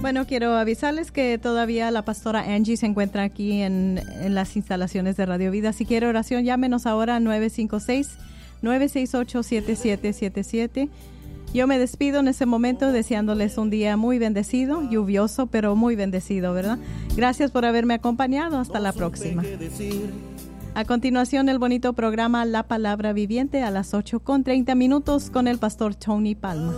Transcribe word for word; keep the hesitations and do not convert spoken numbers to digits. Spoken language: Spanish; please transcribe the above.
Bueno, quiero avisarles que todavía la pastora Angie se encuentra aquí en, en las instalaciones de Radio Vida. Si quiere oración, llámenos ahora al nueve cinco seis, nueve seis ocho, siete siete siete siete. Yo me despido en ese momento deseándoles un día muy bendecido, lluvioso, pero muy bendecido, ¿verdad? Gracias por haberme acompañado. Hasta la próxima. A continuación, el bonito programa La Palabra Viviente a las ocho con treinta minutos con el pastor Tony Palma.